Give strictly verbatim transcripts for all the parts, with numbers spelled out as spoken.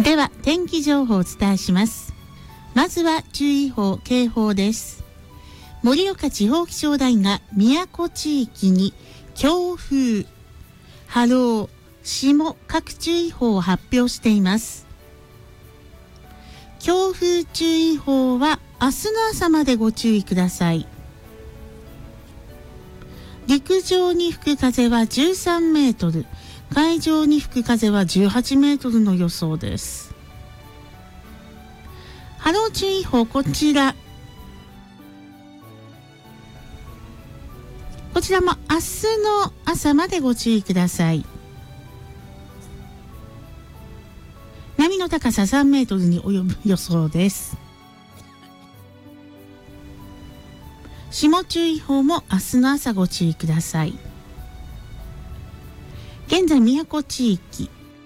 では天気情報をお伝えします。まずは注意報・警報です。盛岡地方気象台が宮古地域に強風、波浪、霜各注意報を発表しています。強風注意報は明日の朝までご注意ください。陸上に吹く風はじゅうさんメートル、海上に吹く風はじゅうはちメートルの予想です。波浪注意報、こちらこちらも明日の朝までご注意ください。波の高ささんメートルに及ぶ予想です。霜注意報も明日の朝ご注意ください。現在宮古地域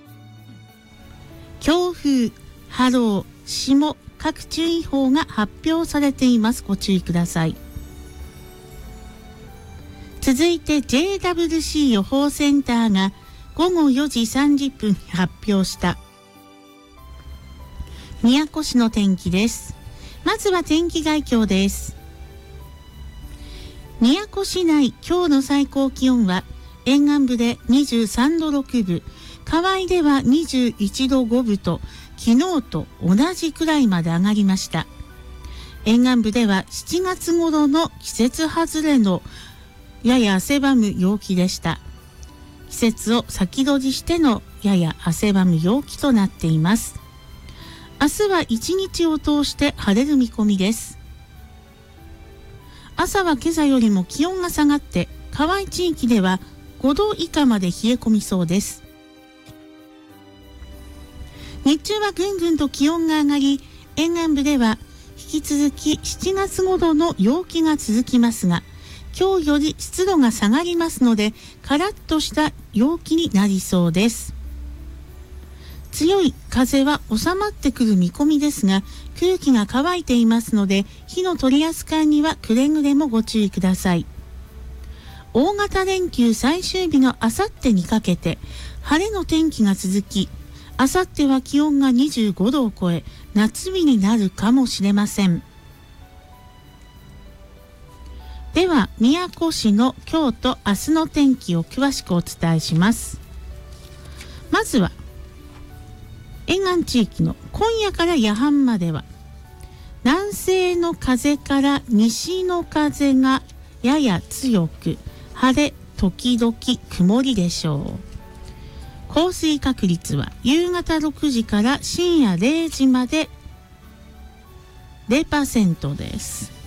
強風、波浪、霜各注意報が発表されています。ご注意ください。続いて ジェイダブリューシー 予報センターがごごよじさんじゅっぷんに発表した宮古市の天気です。まずは天気概況です。宮古市内、今日の最高気温は沿岸部でにじゅうさんどろくぶ、河合ではにじゅういちどごぶと昨日と同じくらいまで上がりました。沿岸部ではしちがつ頃の季節外れのやや汗ばむ陽気でした。季節を先取りしてのやや汗ばむ陽気となっています。明日は一日を通して晴れる見込みです。朝は今朝よりも気温が下がって河合地域ではごど以下まで冷え込みそうです。日中はぐんぐんと気温が上がり、沿岸部では引き続きしちがつ頃の陽気が続きますが、今日より湿度が下がりますのでカラッとした陽気になりそうです。強い風は収まってくる見込みですが、空気が乾いていますので火の取り扱いにはくれぐれもご注意ください。大型連休最終日のあさってにかけて晴れの天気が続き、あさっては気温がにじゅうごどを超え夏日になるかもしれません。では宮古市の今日と明日の天気を詳しくお伝えします。まずは沿岸地域の今夜から夜半までは南西の風から西の風がやや強く、晴れ時々曇りでしょう。降水確率は夕方ろくじから深夜れいじまで ゼロパーセント です。